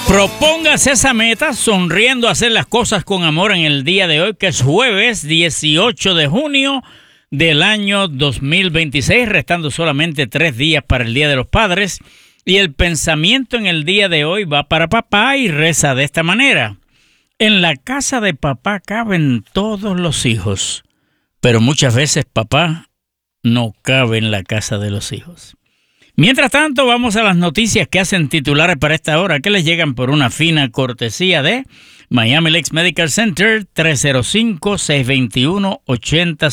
Propóngase esa meta sonriendo a hacer las cosas con amor en el día de hoy, que es jueves 18 de junio del año 2026, restando solamente 3 días para el Día de los Padres. Y el pensamiento en el día de hoy va para papá y reza de esta manera. En la casa de papá caben todos los hijos, pero muchas veces papá no cabe en la casa de los hijos. Mientras tanto, vamos a las noticias que hacen titulares para esta hora, que les llegan por una fina cortesía de Miami Lakes Medical Center, 305-621-80